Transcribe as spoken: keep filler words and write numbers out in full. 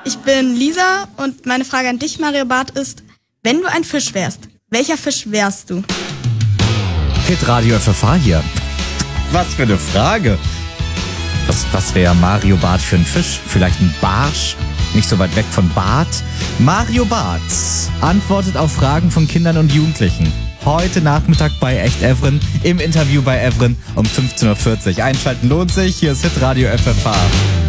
Ich bin Lisa und meine Frage an dich, Mario Barth, ist, wenn du ein Fisch wärst, welcher Fisch wärst du? Hitradio F F H hier. Was für eine Frage. Was, was wäre Mario Barth für ein Fisch? Vielleicht ein Barsch? Nicht so weit weg von Bart? Mario Barth antwortet auf Fragen von Kindern und Jugendlichen. Heute Nachmittag bei Echt Evren, im Interview bei Evren um fünfzehn Uhr vierzig. Einschalten lohnt sich, hier ist Hitradio F F H.